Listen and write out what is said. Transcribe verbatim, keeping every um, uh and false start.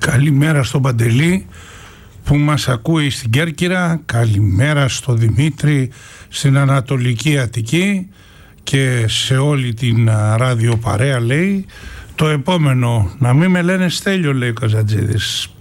Καλημέρα στον Παντελή που μας ακούει στην Κέρκυρα. Καλημέρα στο Δημήτρη στην Ανατολική Αττική και σε όλη την ράδιο παρέα, λέει. Το επόμενο, να μην με λένε Στέλιο, λέει ο Καζατζίδης.